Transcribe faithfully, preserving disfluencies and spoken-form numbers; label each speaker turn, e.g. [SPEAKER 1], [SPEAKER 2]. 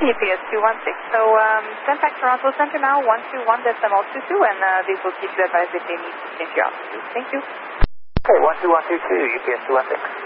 [SPEAKER 1] U P S two one six. So um, contact Toronto Center now, one two one decimal two two, and uh, they will keep you advised if they need to change your altitude. Thank you.
[SPEAKER 2] Okay, one two one two two, U P S two one six.